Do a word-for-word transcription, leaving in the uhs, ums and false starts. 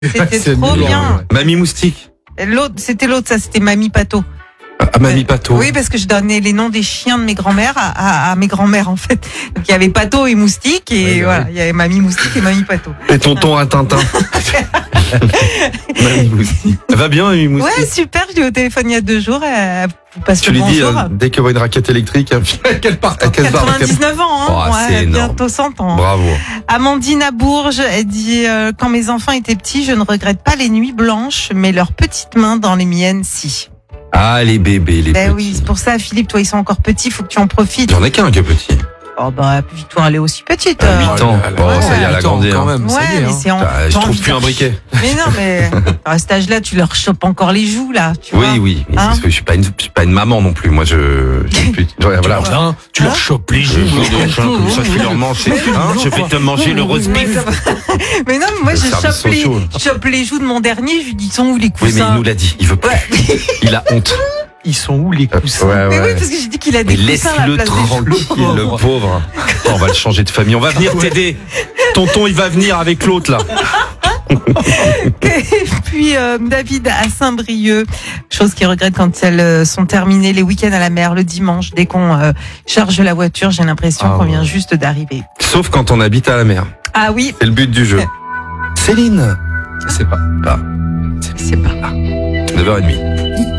C'était C'est trop amusant, bien. ouais. Mamie Moustique. L'autre, c'était l'autre, ça, c'était Mamie Pato. Ah, Mamie Pato. Oui, parce que je donnais les noms des chiens de mes grands-mères à, à, à mes grands-mères, en fait. Donc, il y avait Pato et Moustique, et Oui, voilà, oui. il y avait Mamie Moustique et Mamie Pato. Et tonton Rintintin. Mamie Moustique. Elle va bien, Mamie Moustique? Ouais, super, je l'ai eu au téléphone il y a deux jours, elle vous passe Tu le lui dis, bonjour. euh, dès qu'elle voit une raquette électrique, elle Qu'elle part. qu'elle part. quatre-vingt-dix-neuf ans, hein. Oh, c'est Ouais, énorme. bientôt cent ans. Bravo. Amandine à Bourges, elle dit euh, quand mes enfants étaient petits, je ne regrette pas les nuits blanches, mais leurs petites mains dans les miennes, si. Ah, les bébés, les Ben petits. oui, c'est pour ça, Philippe, toi, ils sont encore petits, faut que tu en profites. J'en ai qu'un qui est petit. Oh bah, Victoire, elle est aussi petite. À euh. huit ans. là là. Bon, Ouais, ça y est, elle a huit ans, grandi. quand hein. même, ça Ouais, y est. mais hein. c'est en. Ah, je t'as trouve envie plus de- un briquet. Mais non, mais à cet âge-là, tu leur chopes encore les joues, là. Tu Oui, vois. oui, oui, Hein parce que je suis pas une, je suis pas une maman non plus. Moi, je, je suis plus- ouais, voilà. Hein, tu leur chopes les Je joues. joue des chiens comme ça, je vais leur manger. Hein, je vais te manger le roast Mais, beef. ça va. Mais non, mais moi, Le je service chope les, sociaux. je chope les joues de mon dernier, je lui dis, ils sont où les coussins? Oui, mais il nous l'a dit. Il veut plus. Ouais. Il a honte. Ils sont où les coussins? Ouais, Mais oui, ouais. parce que j'ai dit qu'il a Mais des coussins à la laisse-le place des joues. tranquille, le pauvre. Oh, on va le changer de famille. On va venir t'aider. Tonton, il va venir avec l'autre, là. Et puis euh, David à Saint-Brieuc, chose qu'il regrette quand elles euh, sont terminées les week-ends à la mer le dimanche. Dès qu'on euh, charge la voiture, j'ai l'impression Ah qu'on ouais. vient juste d'arriver. Sauf quand on habite à la mer. Ah oui, C'est le but du jeu. Céline. Je sais pas. c'est pas. neuf heures trente.